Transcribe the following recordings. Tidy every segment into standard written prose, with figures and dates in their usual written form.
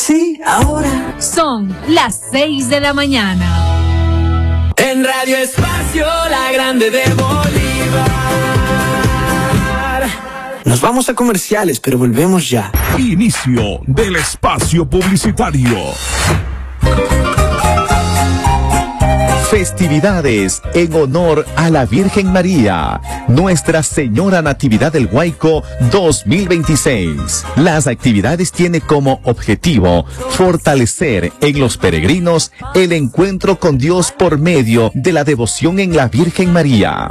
Sí, ahora. Son las 6 de la mañana. En Radio Espacio, la grande de Bolívar. Nos vamos a comerciales, pero volvemos ya. Inicio del espacio publicitario. Festividades en honor a la Virgen María, Nuestra Señora Natividad del Guayco 2026. Las actividades tienen como objetivo fortalecer en los peregrinos el encuentro con Dios por medio de la devoción en la Virgen María.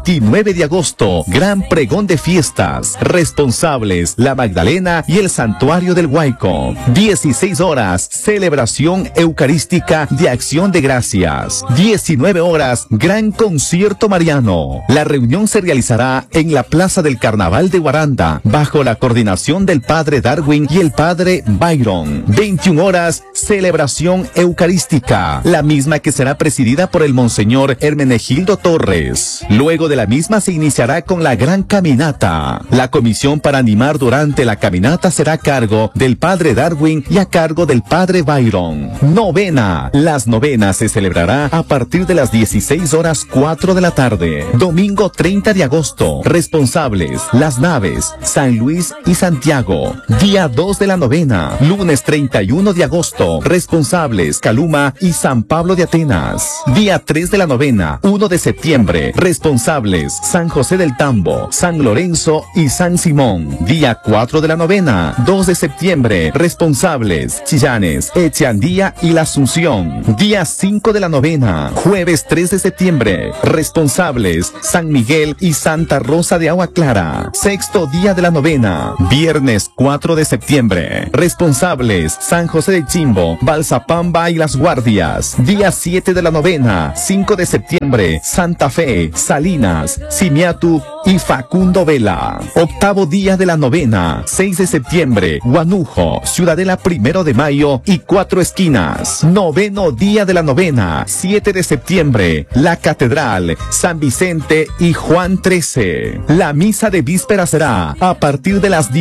29 de agosto, gran pregón de fiestas. Responsables, la Magdalena y el Santuario del Guayco. 16 horas, celebración eucarística de Acción de Gracias. 19 horas, gran concierto mariano. La reunión se realizará en la Plaza del Carnaval de Guaranda, bajo la coordinación del Padre Darwin y el Padre Byron. 21 horas, celebración eucarística, la misma que será presidida por el Monseñor Hermenegildo Torres. Luego de la misma se iniciará con la gran caminata. La comisión para animar durante la caminata será a cargo del Padre Darwin y a cargo del Padre Byron. Novena. Las novenas se celebrará a partir de las 16 horas 4 de la tarde. Domingo 30 de agosto. Responsables, Las Naves, San Luis y Santiago. Día 2 de la novena. Lunes 31 de agosto. Responsables, Caluma y San Pablo de Atenas. Día 3 de la novena. 1 de septiembre. Responsables, San José del Tambo, San Lorenzo y San Simón. Día 4 de la novena. 2 de septiembre. Responsables, Chillanes, Echeandía y La Asunción. Día 5 de la novena. Jueves 3 de septiembre. Responsables, San Miguel y Santa Rosa de Agua Clara. Sexto día de la novena. Viernes 4 de septiembre. Responsables, San José de Chimbo, Balsapamba y Las Guardias. Día 7 de la novena. 5 de septiembre. Santa Fe, Salinas, Simiatu y Facundo Vela. Octavo día de la novena. 6 de septiembre. Guanujo, Ciudadela 1 de Mayo y Cuatro Esquinas. Noveno día de la novena. 7 de septiembre, la Catedral, San Vicente y Juan 13. La misa de víspera será a partir de las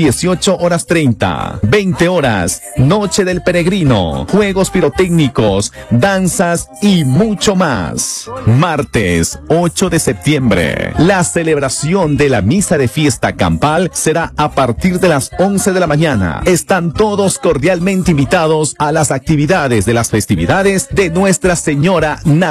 18:30. 20 horas, Noche del Peregrino, juegos pirotécnicos, danzas y mucho más. Martes 8 de septiembre, la celebración de la misa de fiesta campal será a partir de las 11 de la mañana. Están todos cordialmente invitados a las actividades de las festividades de Nuestra Señora